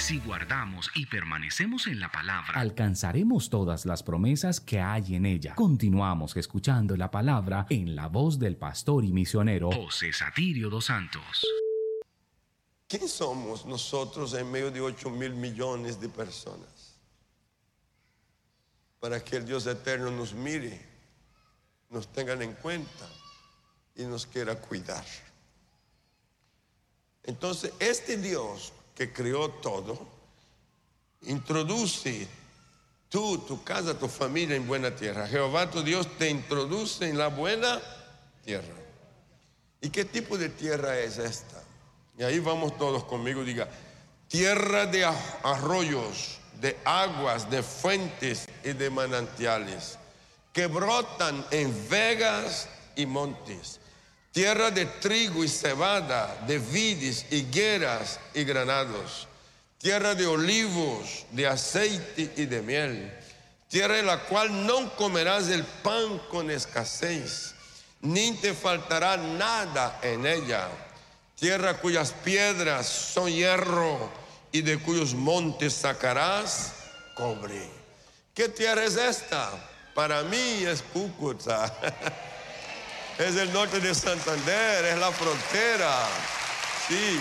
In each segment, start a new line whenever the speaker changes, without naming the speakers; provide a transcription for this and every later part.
Si guardamos y permanecemos en la palabra,
alcanzaremos todas las promesas que hay en ella. Continuamos escuchando la palabra en la voz del pastor y misionero
José Satirio dos Santos.
¿Quién somos nosotros en medio de 8.000 millones de personas? Para que el Dios eterno nos mire, nos tengan en cuenta y nos quiera cuidar. Entonces, este Dios que creó todo, introduce tú, tu casa, tu familia en buena tierra. Jehová tu Dios te introduce en la buena tierra. ¿Y qué tipo de tierra es esta? Y ahí vamos todos conmigo, diga, tierra de arroyos, de aguas, de fuentes y de manantiales, que brotan en vegas y montes, tierra de trigo y cebada, de vides, higueras y granados, tierra de olivos, de aceite y de miel, tierra en la cual no comerás el pan con escasez, ni te faltará nada en ella, tierra cuyas piedras son hierro y de cuyos montes sacarás cobre. ¿Qué tierra es esta? Para mí es Cúcuta. Es el norte de Santander, es la frontera. Sí.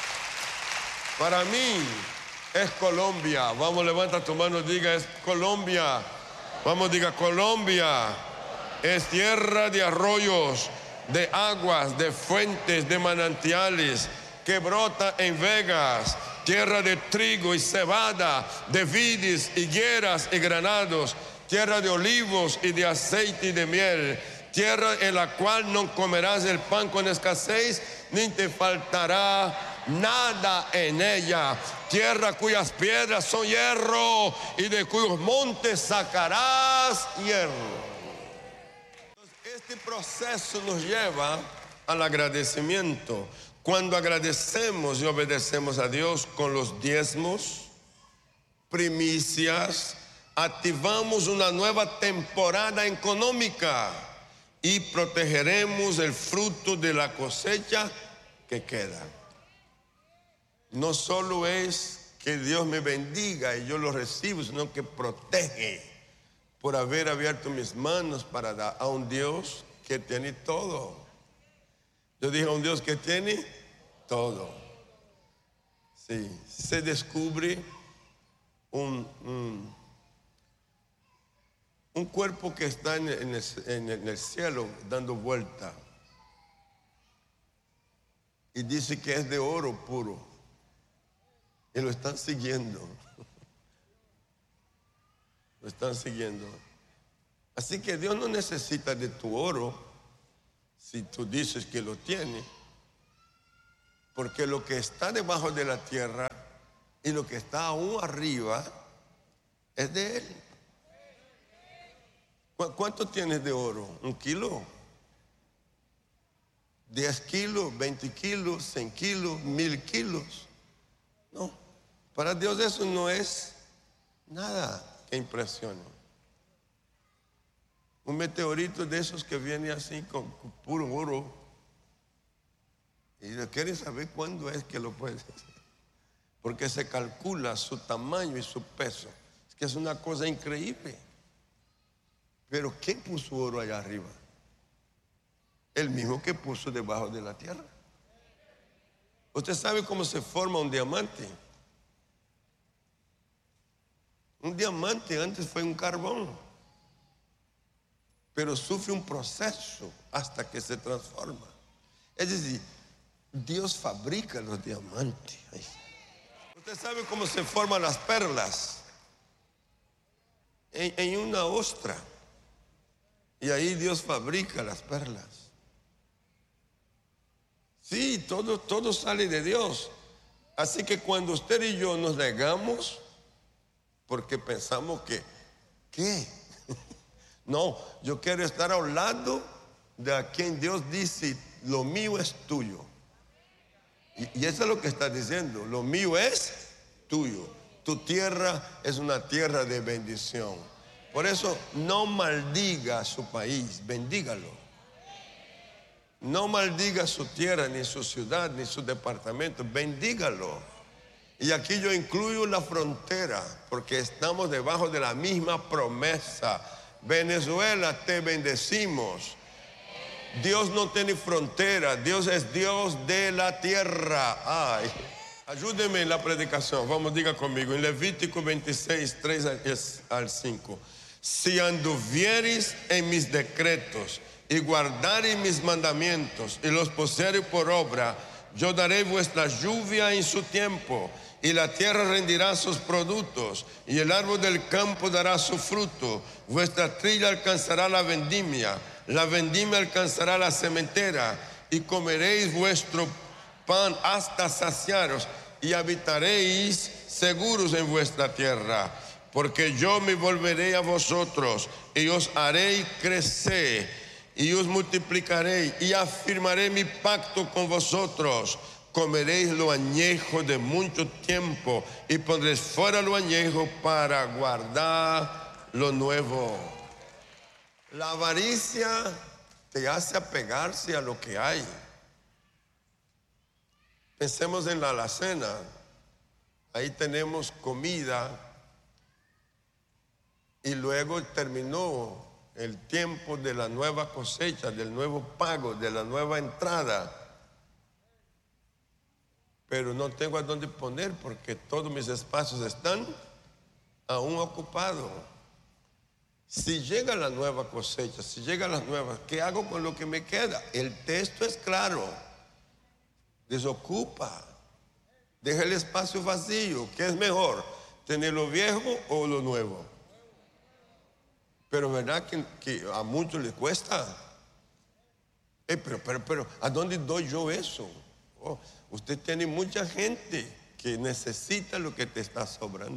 Para mí es Colombia. Vamos, levanta tu mano, diga, es Colombia. Vamos, diga, Colombia es tierra de arroyos, de aguas, de fuentes, de manantiales, que brota en vegas, tierra de trigo y cebada, de vides, higueras y granados, tierra de olivos y de aceite y de miel, tierra en la cual no comerás el pan con escasez, ni te faltará nada en ella, tierra cuyas piedras son hierro y de cuyos montes sacarás hierro. Este proceso nos lleva al agradecimiento. Cuando agradecemos y obedecemos a Dios con los diezmos, primicias, activamos una nueva temporada económica y protegeremos el fruto de la cosecha que queda. No solo es que Dios me bendiga y yo lo recibo, sino que protege por haber abierto mis manos para dar a un Dios que tiene todo. Yo dije a un Dios que tiene todo. Sí, se descubre un cuerpo que está en el cielo dando vuelta. Y dice que es de oro puro. Y lo están siguiendo. Lo están siguiendo. Así que Dios no necesita de tu oro si tú dices que lo tiene, porque lo que está debajo de la tierra y lo que está aún arriba es de Él. ¿Cuánto tienes de oro? ¿1 kilo? ¿10 kilos? ¿20 kilos? ¿100 kilos? ¿1000 kilos? No, para Dios eso no es nada que impresione. Un meteorito de esos que viene así con puro oro y quieren saber cuándo es que lo puede hacer, porque se calcula su tamaño y su peso. Es que es una cosa increíble. Pero ¿quién puso oro allá arriba? El mismo que puso debajo de la tierra. ¿Usted sabe cómo se forma un diamante? Un diamante antes fue un carbón, pero sufre un proceso hasta que se transforma. Es decir, Dios fabrica los diamantes. ¿Usted sabe cómo se forman las perlas? En una ostra. Y ahí Dios fabrica las perlas. Sí, todo sale de Dios. Así que cuando usted y yo nos negamos, porque pensamos que, ¿qué? No, yo quiero estar al lado de a quien Dios dice, lo mío es tuyo. Y eso es lo que está diciendo, lo mío es tuyo. Tu tierra es una tierra de bendición. Por eso no maldiga su país, bendígalo. No maldiga su tierra, ni su ciudad, ni su departamento, bendígalo. Y aquí yo incluyo la frontera, porque estamos debajo de la misma promesa. Venezuela, te bendecimos. Dios no tiene frontera, Dios es Dios de la tierra. Ay, ayúdenme en la predicación, vamos, diga conmigo, en Levítico 26, 3 al 5. Si anduviereis en mis decretos y guardareis mis mandamientos y los pusiereis por obra, yo daré vuestra lluvia en su tiempo, y la tierra rendirá sus productos, y el árbol del campo dará su fruto. Vuestra trilla alcanzará la vendimia alcanzará la sementera, y comeréis vuestro pan hasta saciaros, y habitaréis seguros en vuestra tierra. Porque yo me volveré a vosotros, y os haré crecer, y os multiplicaré, y afirmaré mi pacto con vosotros. Comeréis lo añejo de mucho tiempo, y pondréis fuera lo añejo para guardar lo nuevo. La avaricia te hace apegarse a lo que hay. Pensemos en la alacena. Ahí tenemos comida, y luego terminó el tiempo de la nueva cosecha, del nuevo pago, de la nueva entrada. Pero no tengo a dónde poner porque todos mis espacios están aún ocupados. Si llega la nueva cosecha, si llega las nuevas, ¿qué hago con lo que me queda? El texto es claro. Desocupa. Deja el espacio vacío. ¿Qué es mejor? ¿Tener lo viejo o lo nuevo? Pero verdad que a muchos les cuesta. Pero ¿a dónde doy yo eso? Oh, usted tiene mucha gente que necesita lo que te está sobrando.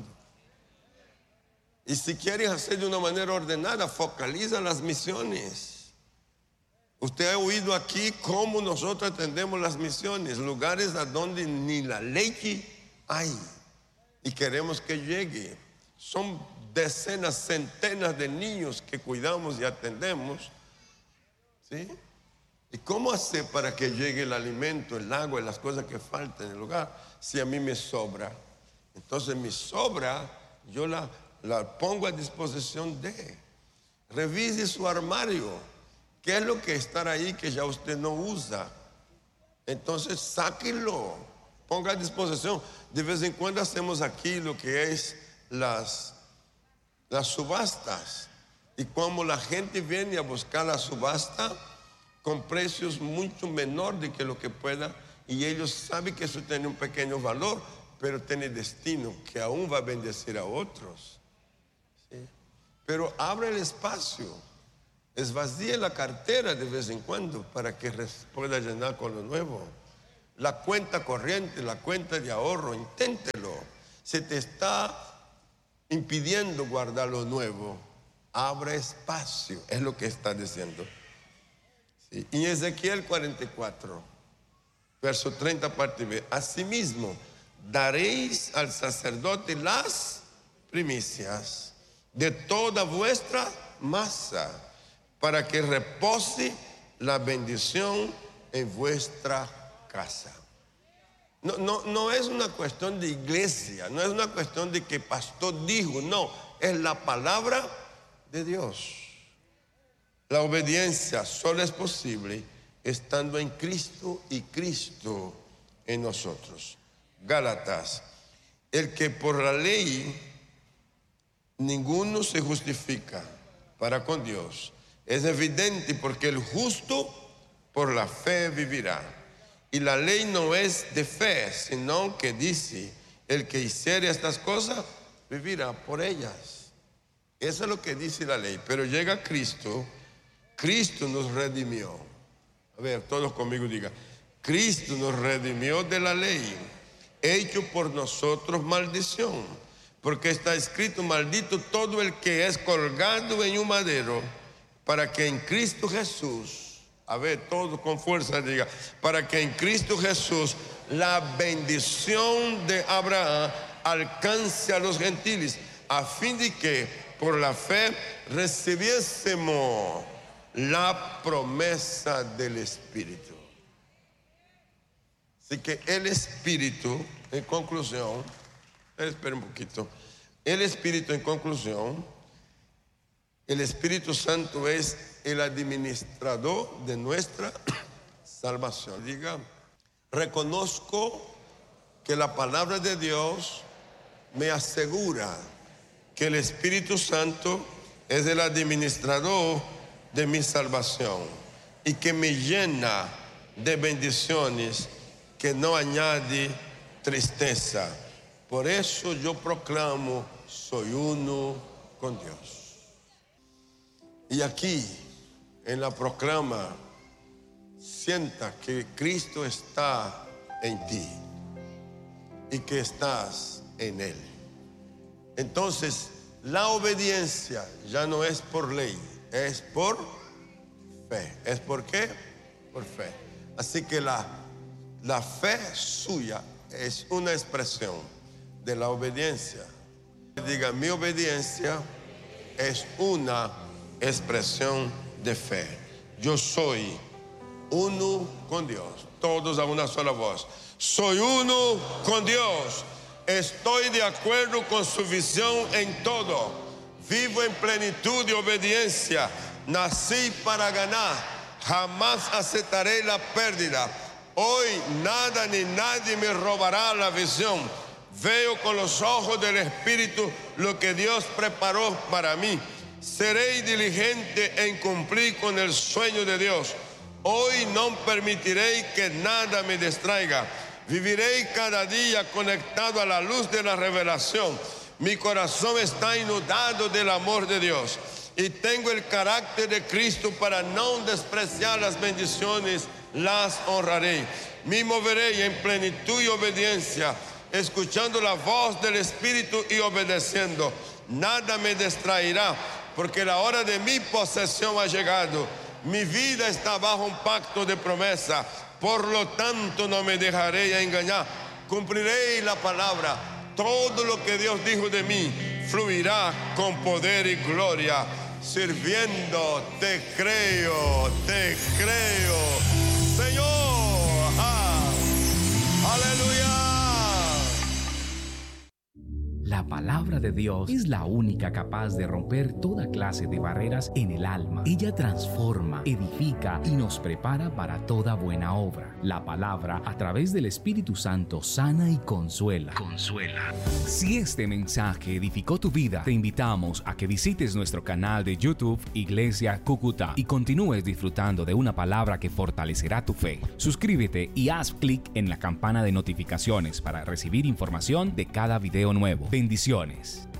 Y si quieres hacer de una manera ordenada, focaliza las misiones. Usted ha oído aquí cómo nosotros atendemos las misiones, lugares a donde ni la leche hay, y queremos que llegue. Son decenas, centenas de niños que cuidamos y atendemos, ¿sí? ¿Y cómo hacer para que llegue el alimento, el agua y las cosas que faltan en el lugar? Si a mí me sobra, entonces mi sobra yo la pongo a disposición de. Revise su armario. ¿Qué es lo que está ahí que ya usted no usa? Entonces sáquelo, ponga a disposición. De vez en cuando hacemos aquí lo que es las subastas. Y como la gente viene a buscar la subasta con precios mucho menor de que lo que pueda, y ellos saben que eso tiene un pequeño valor, pero tiene destino que aún va a bendecir a otros, ¿sí? Pero abre el espacio, esvacíe la cartera de vez en cuando para que pueda llenar con lo nuevo. La cuenta corriente, la cuenta de ahorro, inténtelo. Se te está impidiendo guardar lo nuevo, abre espacio, es lo que está diciendo. Sí. Y en Ezequiel 44, verso 30, parte B: asimismo daréis al sacerdote las primicias de toda vuestra masa, para que repose la bendición en vuestra casa. No es una cuestión de iglesia, no es una cuestión de que pastor dijo, no, es la palabra de Dios. La obediencia solo es posible estando en Cristo y Cristo en nosotros. Gálatas: el que por la ley ninguno se justifica para con Dios, es evidente, porque el justo por la fe vivirá. Y la ley no es de fe, sino que dice: el que hiciere estas cosas vivirá por ellas. Eso es lo que dice la ley. Pero llega Cristo, Cristo nos redimió. A ver, todos conmigo digan: Cristo nos redimió de la ley, hecho por nosotros maldición, porque está escrito: maldito todo el que es colgado en un madero, para que en Cristo Jesús, a ver, todos con fuerza diga, para que en Cristo Jesús la bendición de Abraham alcance a los gentiles, a fin de que por la fe recibiésemos la promesa del Espíritu. Así que el Espíritu, en conclusión, espera un poquito, el Espíritu en conclusión, el Espíritu Santo es el administrador de nuestra salvación. Diga, reconozco que la palabra de Dios me asegura que el Espíritu Santo es el administrador de mi salvación y que me llena de bendiciones que no añade tristeza. Por eso yo proclamo, soy uno con Dios. Y aquí, en la proclama, sienta que Cristo está en ti y que estás en Él. Entonces, la obediencia ya no es por ley, es por fe. ¿Es por qué? Por fe. Así que la fe suya es una expresión de la obediencia. Diga, mi obediencia es una expresión de fe. Yo soy uno con Dios. Todos a una sola voz. Soy uno con Dios. Estoy de acuerdo con su visión en todo. Vivo en plenitud de obediencia. Nací para ganar. Jamás aceptaré la pérdida. Hoy nada ni nadie me robará la visión. Veo con los ojos del Espíritu lo que Dios preparó para mí. Seré diligente en cumplir con el sueño de Dios. Hoy no permitiré que nada me distraiga. Viviré cada día conectado a la luz de la revelación. Mi corazón está inundado del amor de Dios. Y tengo el carácter de Cristo para no despreciar las bendiciones, las honraré. Me moveré en plenitud y obediencia, escuchando la voz del Espíritu y obedeciendo. Nada me distraerá, porque la hora de mi posesión ha llegado. Mi vida está bajo un pacto de promesa, por lo tanto no me dejaré engañar. Cumpliré la palabra. Todo lo que Dios dijo de mí fluirá con poder y gloria. Sirviendo, te creo, Señor. Aleluya.
La palabra de Dios es la única capaz de romper toda clase de barreras en el alma. Ella transforma, edifica y nos prepara para toda buena obra. La palabra, a través del Espíritu Santo, sana y consuela. Si este mensaje edificó tu vida, te invitamos a que visites nuestro canal de YouTube Iglesia Cúcuta y continúes disfrutando de una palabra que fortalecerá tu fe. Suscríbete y haz clic en la campana de notificaciones para recibir información de cada video nuevo. Bendiciones.